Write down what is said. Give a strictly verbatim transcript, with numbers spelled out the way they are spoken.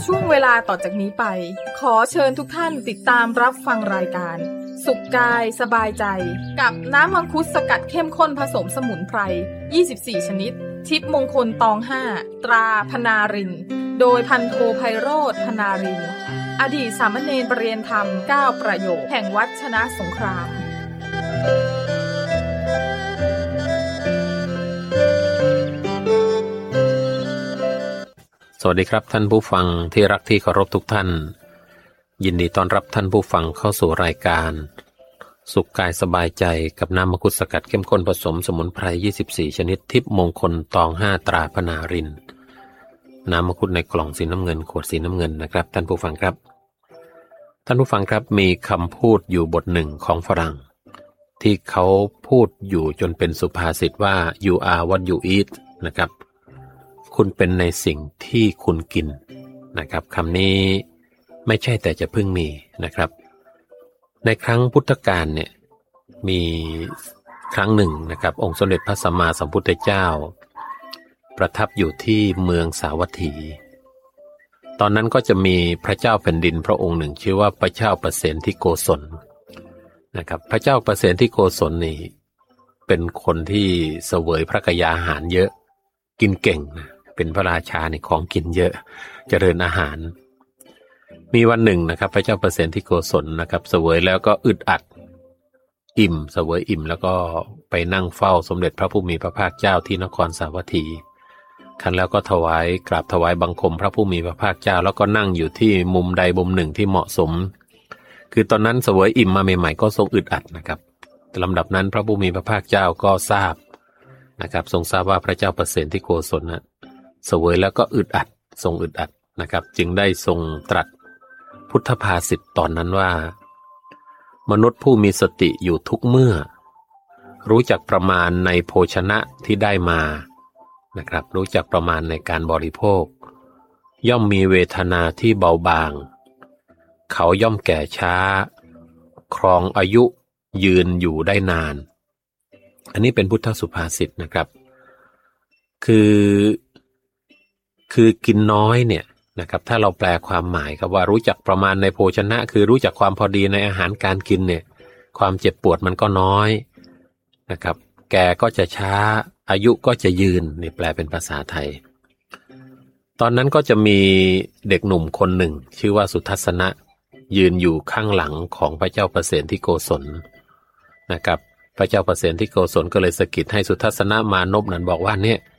ช่วงเวลาต่อจากนี้ไปขอเชิญทุกท่านติดตามรับฟังรายการสุขกายสบายใจกับน้ำมังคุดสกัดเข้มข้นผสมสมุนไพรยี่สิบสี่ชนิดทิพย์มงคลตองห้าตราพนารินโดยพันโทไพโรจน์พนารินอดีตสามเณรประเรียนธรรมเก้าประโยคแห่งวัดชนะสงครามสวัสดีครับท่านผู้ฟังที่รักที่เคารพทุกท่านยินดีต้อนรับท่านผู้ฟังเข้าสู่รายการสุขกายสบายใจกับน้ำมังคุดสกัดเข้มข้นผสมสมุนไพรยี่สิบสี่ชนิดทิพย์มงคลตองห้าตราพนารินน้ำมังคุดในกล่องสีน้ำเงินขวดสีน้ำเงินนะครับท่านผู้ฟังครับท่านผู้ฟังครับมีคำพูดอยู่บทหนึ่งของฝรั่งที่เขาพูดอยู่จนเป็นสุภาษิตว่า you are what you eat นะครับคุณเป็นในสิ่งที่คุณกินนะครับคำนี้ไม่ใช่แต่จะเพิ่งมีนะครับในครั้งพุทธกาลเนี่ยมีครั้งหนึ่งนะครับองค์สมเด็จพระสัมมาสัมพุทธเจ้าประทับอยู่ที่เมืองสาวัตถีตอนนั้นก็จะมีพระเจ้าแผ่นดินพระองค์หนึ่งชื่อว่าพระเจ้าประเสนที่โกศลนะครับพระเจ้าประเสนที่โกศลนี่เป็นคนที่เสวยพระกยาหารเยอะกินเก่งนะเป็นพระราชาในของกินเยอะเจริญอาหารมีวันหนึ่งนะครับพระเจ้าประเสนที่โกศลนะครับเสวยแล้วก็อึดอัดอิ่มเสวยอิ่มแล้วก็ไปนั่งเฝ้าสมเด็จพระผู้มีพระภาคเจ้าที่นครสาวัตถีครั้นแล้วก็ถวายกราบถวายบังคมพระผู้มีพระภาคเจ้าแล้วก็นั่งอยู่ที่มุมใดมุมหนึ่งที่เหมาะสมคือตอนนั้นเสวยอิ่มมาใหม่ๆก็ทรงอึดอัดนะครับแต่ลำดับนั้นพระผู้มีพระภาคเจ้าก็ทราบนะครับทรงทราบว่าพระเจ้าประเสนที่โกศลนะเสวยแล้วก็อึดอัดทรงอึดอัดนะครับจึงได้ทรงตรัสพุทธภาษิตตอนนั้นว่ามนุษย์ผู้มีสติอยู่ทุกเมื่อรู้จักประมาณในโภชนะที่ได้มานะครับรู้จักประมาณในการบริโภคย่อมมีเวทนาที่เบาบางเขาย่อมแก่ช้าครองอายุยืนอยู่ได้นานอันนี้เป็นพุทธสุภาษิตนะครับคือคือกินน้อยเนี่ยนะครับถ้าเราแปลความหมายครับว่ารู้จักประมาณในโภชนะคือรู้จักความพอดีในอาหารการกินเนี่ยความเจ็บปวดมันก็น้อยนะครับแก่ก็จะช้าอายุก็จะยืนนี่แปลเป็นภาษาไทยตอนนั้นก็จะมีเด็กหนุ่มคนหนึ่งชื่อว่าสุทัศนะยืนอยู่ข้างหลังของพระเจ้าประเสนที่โกศลนะครับพระเจ้าประเสนที่โกศลก็เลยสะกิดให้สุทัศนะมานพนั้นบอกว่าเนี่ย